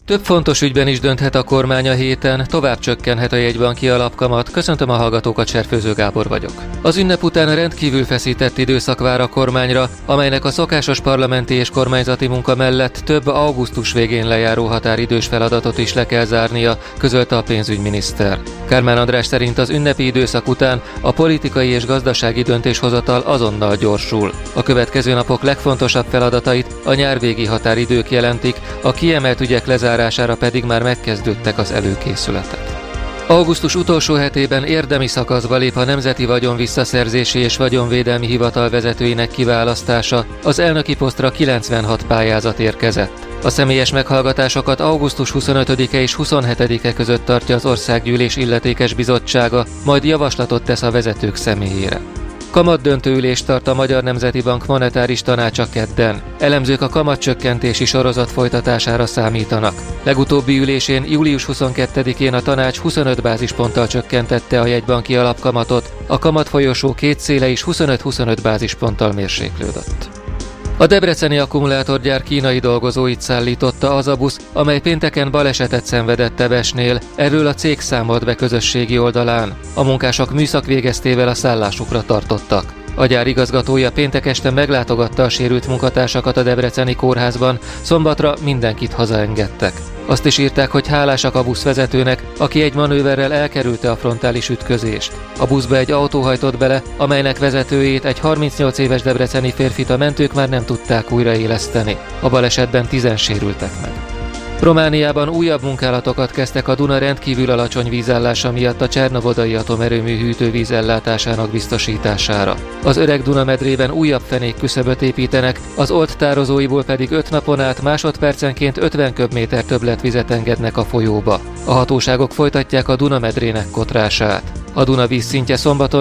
Több fontos ügyben is dönthet a kormány a héten, tovább csökkenhet a jegybanki alapkamat. Köszöntöm a hallgatókat, Cserfőző Gábor vagyok. Az ünnep után rendkívül feszített időszak vár a kormányra, amelynek a szokásos parlamenti és kormányzati munka mellett több augusztus végén lejáró határidős feladatot is le kell zárnia, közölte a pénzügyminiszter. Kármán András szerint az ünnepi időszak után a politikai és gazdasági döntéshozatal azonnal gyorsul. A következő napok legfontosabb feladatait a nyárvégi határidők jelentik, a kiemelt ügyek lezárására pedig már megkezdődtek az előkészületek. Augusztus utolsó hetében érdemi szakaszba lép a Nemzeti Vagyonvisszaszerzési és Vagyonvédelmi Hivatal vezetőinek kiválasztása, az elnöki posztra 96 pályázat érkezett. A személyes meghallgatásokat augusztus 25-e és 27-e között tartja az Országgyűlés illetékes bizottsága, majd javaslatot tesz a vezetők személyére. Kamatdöntő ülést tart a Magyar Nemzeti Bank monetáris tanácsa kedden. Elemzők a kamatcsökkentési sorozat folytatására számítanak. Legutóbbi ülésén július 22-én a tanács 25 bázisponttal csökkentette a jegybanki alapkamatot, a kamatfolyosó két széle is 25-25 bázisponttal mérséklődött. A debreceni akkumulátorgyár kínai dolgozóit szállította az a busz, amely pénteken balesetet szenvedett Tebesnél, erről a cég számolt be közösségi oldalán. A munkások műszak végeztével a szállásukra tartottak. A gyár igazgatója péntek este meglátogatta a sérült munkatársakat a debreceni kórházban, szombatra mindenkit hazaengedtek. Azt is írták, hogy hálásak a buszvezetőnek, aki egy manőverrel elkerülte a frontális ütközést. A buszba egy autó hajtott bele, amelynek vezetőjét, egy 38 éves debreceni férfit a mentők már nem tudták újraéleszteni. A balesetben 10-en sérültek meg. Romániában újabb munkálatokat kezdtek a Duna rendkívül alacsony vízállása miatt a Csernovodai atomerőmű hűtővíz ellátásának biztosítására. Az öreg Duna medrében újabb fenékküszöböt építenek, az Olt tározóiból pedig 5 napon át másodpercenként 50 köbméter többletvizet engednek a folyóba. A hatóságok folytatják a Duna medrének kotrását. A Duna vízszintje szombaton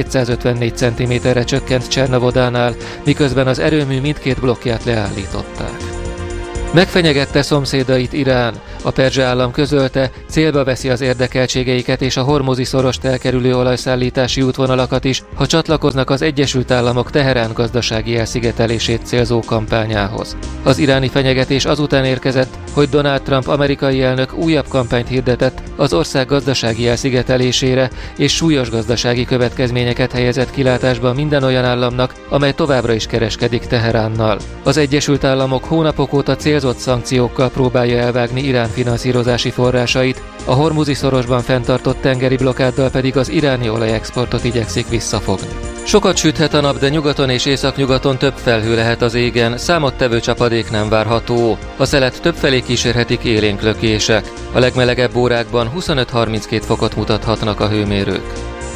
-254 cm-re csökkent Csernovodánál, miközben az erőmű mindkét blokkját leállították. Megfenyegette szomszédait Irán. A perzsa állam közölte, célba veszi az érdekeltségeiket és a hormuzi szorost elkerülő olajszállítási útvonalakat is, ha csatlakoznak az Egyesült Államok Teherán gazdasági elszigetelését célzó kampányához. Az iráni fenyegetés azután érkezett, hogy Donald Trump amerikai elnök újabb kampányt hirdetett az ország gazdasági elszigetelésére, és súlyos gazdasági következményeket helyezett kilátásba minden olyan államnak, amely továbbra is kereskedik Teheránnal. Az Egyesült Államok hónapok óta célzott szankciókkal próbálja elvágni Irán finanszírozási forrásait, a hormuzi szorosban fenntartott tengeri blokkáddal pedig az iráni olajexportot igyekszik visszafogni. Sokat süthet a nap, de nyugaton és északnyugaton több felhő lehet az égen, számottevő csapadék nem várható. A szelet többfelé kísérhetik élénk lökések. A legmelegebb órákban 25-32 fokot mutathatnak a hőmérők.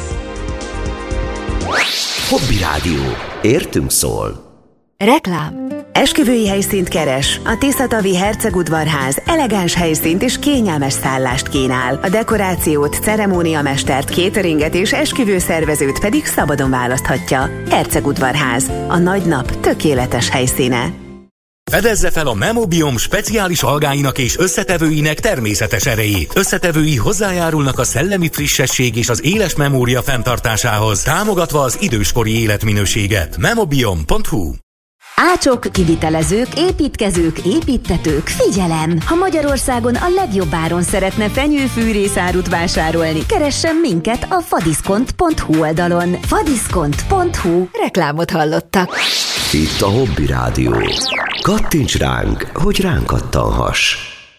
Hobby Rádió. Értünk szól. Reklám. Esküvői helyszínt keres. A Tiszatavi Hercegudvarház elegáns helyszínt és kényelmes szállást kínál. A dekorációt, ceremóniamestert, cateringet és esküvőszervezőt pedig szabadon választhatja. Hercegudvarház. A nagy nap tökéletes helyszíne. Fedezze fel a Memobiom speciális algáinak és összetevőinek természetes erejét. Összetevői hozzájárulnak a szellemi frissesség és az éles memória fenntartásához, támogatva az időskori életminőséget. Memobiom.hu. Ácsok, kivitelezők, építkezők, építtetők, figyelem! Ha Magyarországon a legjobb áron szeretne fenyőfűrészárut vásárolni, keressen minket a fadiszkont.hu oldalon. Fadiszkont.hu. Reklámot hallottak. Itt a Hobby Rádió. Kattints ránk, hogy ránk kattanhass.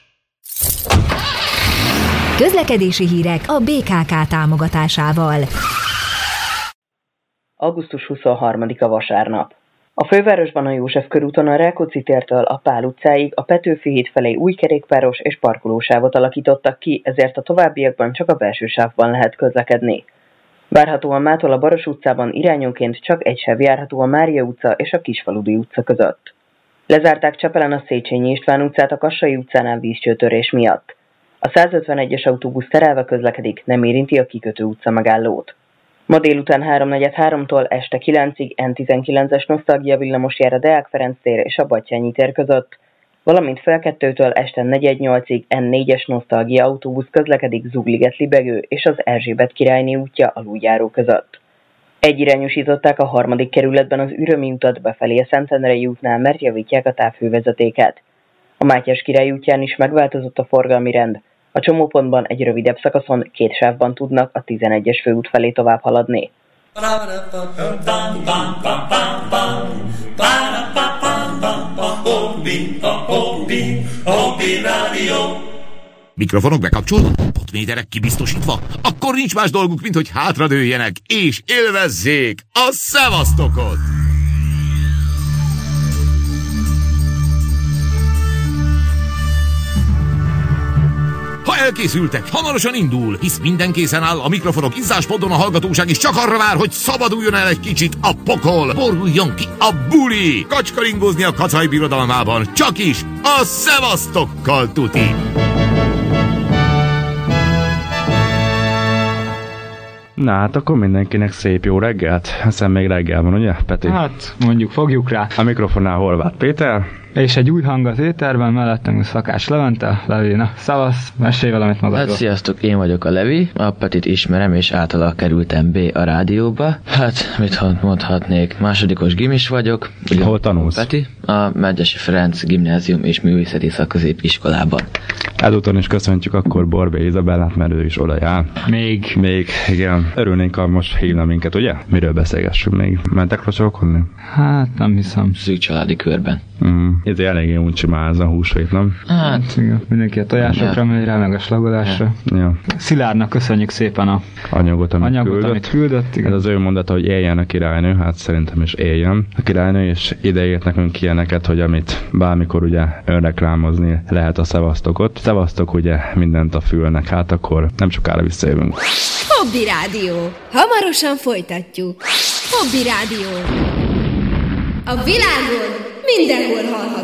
Közlekedési hírek a BKK támogatásával. Augusztus 23-a vasárnap. A fővárosban a József körúton a Rákóczi tértől a Pál utcáig a Petőfi híd felé új kerékpáros és parkolósávot alakítottak ki, ezért a továbbiakban csak a belső sávban lehet közlekedni. Várhatóan mától a Baros utcában irányonként csak egy sáv járható a Mária utca és a Kisfaludy utca között. Lezárták Csepelen a Széchenyi István utcát a Kassai utcánál vízcsőtörés miatt. A 151-es autóbusz terelve közlekedik, nem érinti a Kikötő utca megállót. Ma délután 3:43-tól este 9-ig N19-es nosztalgia villamos jár a Deák Ferenc tér és a Batthyány tér között, valamint fél 2-től este 4:08-ig N4-es nosztalgia autóbusz közlekedik Zugliget-Libegő és az Erzsébet királyné útja aluljáró között. Egyirányosították a 3. kerületben az Ürömi utat befelé a Szentendrei útnál, mert javítják a távhővezetéket. A Mátyás király útján is megváltozott a forgalmi rend. A csomópontban egy rövidebb szakaszon 2 sávban tudnak a 11-es főút felé tovább haladni. Mikrofonok bekapcsolva? Potméterek kibiztosítva? Akkor nincs más dolguk, mint hogy hátradőljenek és élvezzék a szevasztokot! Ha elkészültek, hamarosan indul, hisz minden készen áll, a mikrofonok izzáspoddon, a hallgatóság is csak arra vár, hogy szabaduljon el egy kicsit a pokol, boruljon ki a buli, kacskaringozni a Kacaj birodalmában, csak is a szevasztokkal tuti! Na hát akkor mindenkinek szép jó reggelt. Hiszen még reggel van, ugye, Peti? Hát, mondjuk fogjuk rá. A mikrofonnál Horváth Péter. És egy új hang az éterben, mellettünk Szakás Levente. Levi, na, szavasz, mesélj valamit magadról. Hát sziasztok, én vagyok a Levi, a Petit ismerem, és általa kerültem B a rádióba. Hát, mit mondhatnék, másodikos gimis vagyok. Hol tanulsz? Peti, a Medgyessy Ferenc Gimnázium és Művészeti Szakközépiskolában. Ezúton is köszöntjük akkor Borbély Izabellát, mert ő is oda jár. Még, igen. Örülnénk, ha most hívna minket, ugye? Miről beszélgessünk még? Mentek locsolkodni? hát nem hiszem. Szűk családi körben. Ez eléggé uncsi már ez a húsvét, nem? Hát, igen, mindenki a tojásokra megy rá, meg a slagolásra. Ja. Szilárdnak köszönjük szépen a anyagot, amit küldött. Igen. Ez az ő mondata, hogy éljen a királynő, hát szerintem is éljen a királynő, és ideírt nekünk ilyeneket, hogy amit bármikor ugye önreklámozni lehet a szevasztokot. Szevasztok ugye mindent a fülnek, hát akkor nem sokára visszajövünk. Hobby Rádió. Hamarosan folytatjuk. Hobby Rádió. A világon mindenhol hallható.